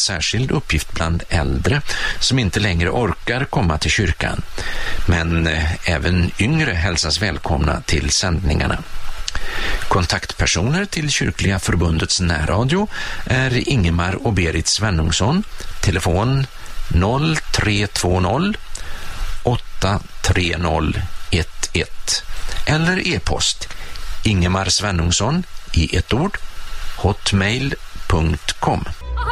särskild uppgift bland äldre som inte längre orkar komma till kyrkan. Men även yngre hälsas välkomna till sändningarna. Kontaktpersoner till Kyrkliga förbundets närradio är Ingemar och Berit Svenungsson, telefon 0320 830 11 eller e-post Ingemar Svenungsson i ett ord hotmail.com.